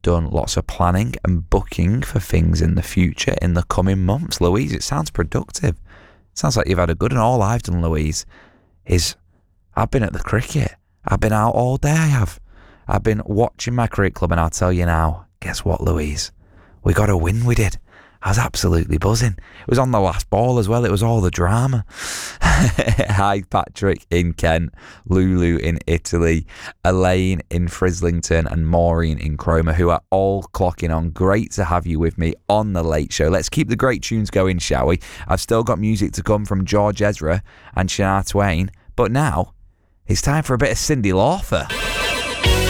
done lots of planning and booking for things in the future, in the coming months. Louise, it sounds productive. Sounds like you've had a good one. All I've done, Louise, is I've been at the cricket. I've been out all day, I have. I've been watching my cricket club, and I'll tell you now, guess what, Louise? We got a win, we did. I was absolutely buzzing. It was on the last ball as well. It was all the drama. Hi, Patrick in Kent, Lulu in Italy, Elaine in Frislington, and Maureen in Cromer, who are all clocking on. Great to have you with me on The Late Show. Let's keep the great tunes going, shall we? I've still got music to come from George Ezra and Shania Twain, but now it's time for a bit of Cyndi Lauper.